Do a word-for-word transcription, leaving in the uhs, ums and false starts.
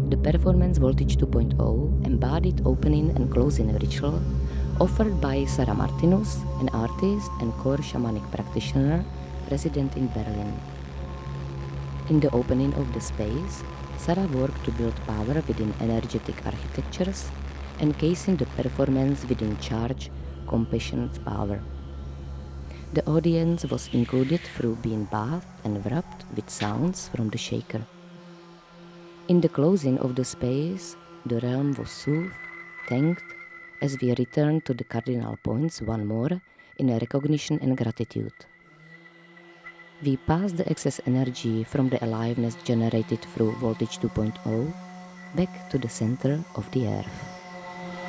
The performance Voltage two point oh embodied opening and closing ritual offered by Sarah Martinus, an artist and core shamanic practitioner resident in Berlin. In the opening of the space, Sarah worked to build power within energetic architectures, encasing the performance within charge, compassionate power. The audience was included through being bathed and wrapped with sounds from the shaker. In the closing of the space, the realm was soothed, thanked, as we returned to the cardinal points one more in recognition and gratitude. We passed the excess energy from the aliveness generated through Voltage two point oh back to the center of the earth.